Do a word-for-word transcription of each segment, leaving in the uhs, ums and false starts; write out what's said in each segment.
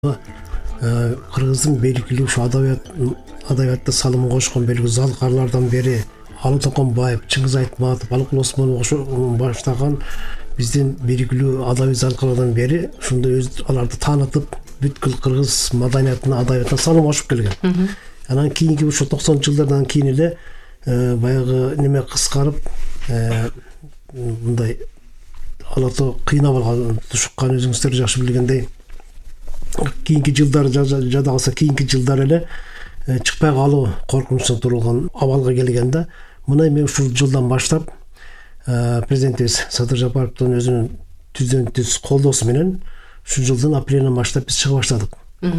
Кыргыздын белгилүү ушу адабият адабиятта салымын кошкон белгилүү залкарлардан бери Алы Токонбаев, Чыңгыз Айтматов, Алыкул Осмонов баштаган биздин белгилүү адабий залкарлардан бери ушундай өз аларды таанытып, бүткүл кыргыз маданиятына, адабиятына салым кошуп келген. Анан кийинки ушу токсонунчу жылдардан кийин эле баягы неме кыскарып, мындай аларды кыйнап алган, тушуккан өзүңүздөр жакшы билгендей. Кийинки жылдар жада калса кийинки жылдар эле чыкпай калуу коркунучуна турулган абалга келген да. Мына эми ушул жылдан баштап президентибиз Садыр Жапаровдун өзүнүн түздөн түз колдоосу менен ушул жылдын апрелинен баштап биз чыга баштадык.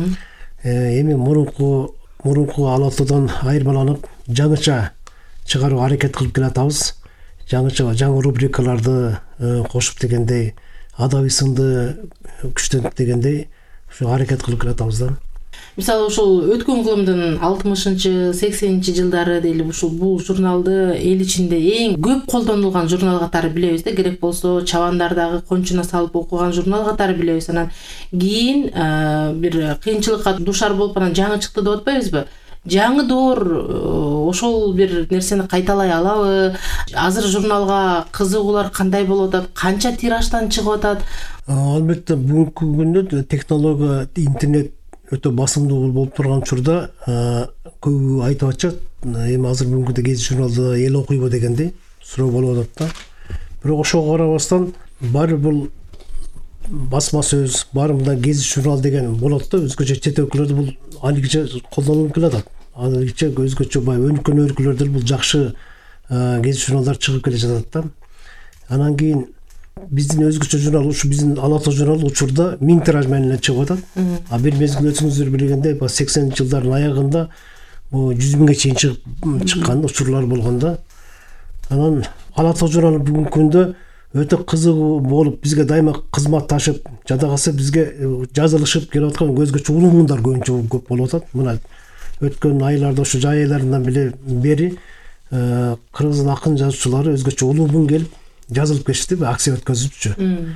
Эми мурунку мурунку Алатоодон айырмаланып жаңыча чыгарууга аракет кылып келатабыз. Жаңыча жаңы рубрикаларды кошуп дегендей, адабий сынды күчтөнүп дегендей ушу аракет кылып келатабыз да. Мисалы ушул өткөн кылымдын алтымышынчы сексенинчи жылдары дейли ушул бул журналды эл ичинде эң көп колдонулган журнал катары билебиз да, керек болсо чабандардагы кончуна салып окуган журнал катары билебиз. Анан кийин бир кыйынчылыкка душар болуп анан жаңы чыкты деп атпайбызбы? Жаңы доор ошол бир нерсени кайталай алабы? Азыр журналга кызыгуулар кандай болуп атат? Канча тираждан чыгып атат? Албетте бүгүнкү күндө технология, интернет өтө басымдуу болуп турган учурда көбү айтып атышат, эми азыр бүгүнкү гезит журналды эл окуйбу дегендей суроо болуп атат да. Бирок ошого карабастан баары бул басма сөз, баары мындай гезит журнал деген болот да, өзгөчө чет өлкөлөрдө бул алигиче колдонулуп келатат. Алигиче өзгөчө бай өнүккөн өлкөлөрдө бул жакшы гезит журналдар чыгып келе жатат да. Анан кийин биздин өзгөчө журнал, ушу биздин Алатоо журналы учурда миң тираж менен чыгып атат. А бир мезгил өзүңүздөр билгендей, сексенинчи жылдардын аягында бул жүз миңге чейин чыгып чыккан учурлар болгон да. Анан Алатоо журналы бүгүнкү күндө өтө кызыгуу болуп, бизге дайыма кызматташып, жада калса бизге жазылышып келип аткан өзгөчө улуу муңдар көбүнчө көп болуп атат. Мына өткөн айларда, ошо жай айларынан бери кыргыздын акын жазуучулары өзгөчө улуу муң келип жазылып кетишти, акция өткөзүпчү.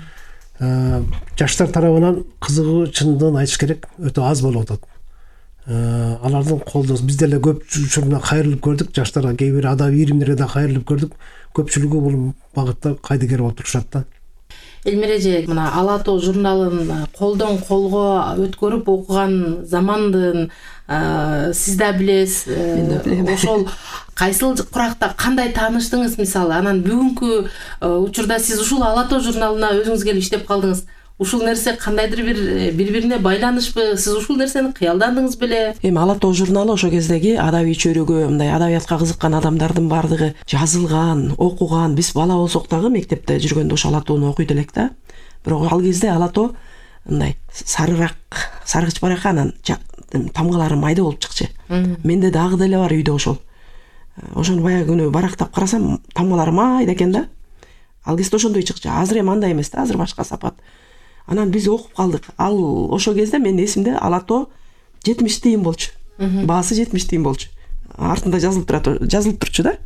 Жаштар тарабынан кызыгуу чындыгын айтыш керек, өтө аз болуп атат. Алардын колдоосу биз деле көп учурда кайрылып көрдүк, жаштарга кээ бир адабий иримдерге да кайрылып көрдүк. Көпчүлүгү бул багытта кайдыгер болуп турушат да. Элмире эже, мына Алатоо журналын колдон колго өткөрүп окуган замандын сиз да билесиз. Ошол кайсыл куракта кандай тааныштыңыз мисалы? Анан бүгүнкү учурда сиз ушул Алатоо журналына өзүңүз келип иштеп калдыңыз. Ушул нерсе кандайдыр бир бири-бирине байланышпы? Сиз ушул нерсени кыялдандыңыз беле? Эми Алатоо журналы ошо кездеги адабий чөйрөгө, мындай адабиятка кызыккан адамдардын бардыгы жазылган, окуган. Биз бала болсок дагы мектепте жүргөндө ошо Алатоону окуйт элек да. Бирок ал кезде Алатоо мындай сарыраак, саргыч бар экен, анан тамгалары майда болуп чыкчу. Менде дагы деле бар үйдө ошол. Ошону баягы күнү барактап карасам, тамгалары майда экен да. Ал кезде ошондой чыкчу. Азыр эми андай эмес да, азыр башка сапат. Анан биз окуп калдык. Ал ошо кезде менин эсимде Алатоо жетимиш тыйын болчу. Баасы жетимиш тыйын болчу. Артында жазылып турат, жазылып турчу да.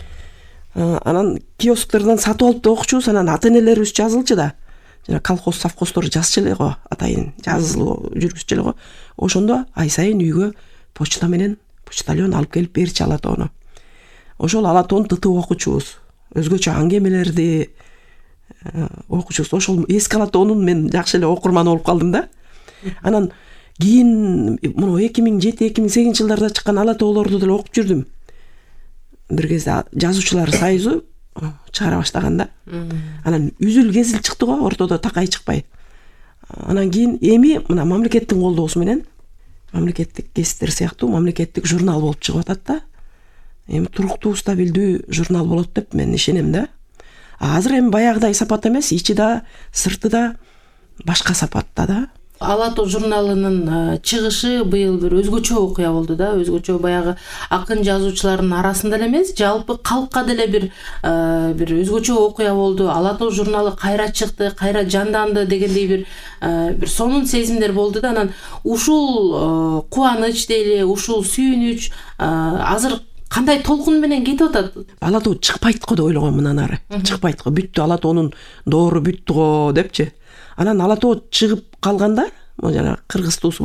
Анан киосктардан сатып алып да окучубуз, анан ата-энелерибиз жазылчу да. Жана колхоз, совхоздор жазчу эле го, атайын жазылуу жүргүзчү эле го. Ошондо ай сайын үйгө почта менен почтальон алып келип берчү Алатоону. Ошол Алатоону тытып окучубуз. Өзгөчө аңгемелерди окучубуз. Ошол эски Алатоонун мен жакшы эле окурманы болуп калдым да. Анан кийин муну эки миң жети эки миң сегизинчи жылдарда чыккан Алатоолорду деле окуп жүрдүм. Бир кезде жазуучулар союзу чыгара баштаган да. Анан үзүл кезил чыкты го, ортодо такай чыкпай. Анан кийин эми мына мамлекеттин колдоосу менен мамлекеттик гезиттер сыяктуу мамлекеттик журнал болуп чыгып атат да. Эми туруктуу, стабилдүү журнал болот деп мен ишенем да. Азыр эми баягыдай сапат эмес, ичи да, сырты да башка сапатта да. Алатоо журналынын чыгышы быйыл бир өзгөчө окуя болду да, өзгөчө баягы акын жазуучулардын арасында эле эмес, жалпы калкка деле бир бир өзгөчө окуя болду. Алатоо журналы кайра чыкты, кайра жанданды дегендей бир бир сонун сезимдер болду да. Анан ушул кубаныч дейли, ушул сүйүнүч азыр кандай толкун менен кетип атат? Алатоо чыкпайт го деп ойлогом мындан ары. Чыкпайт го, бүттү, Алатоонун доору бүттү го депчи. Анан Алатоо чыгып калганда могу жанагы кыргыз туусу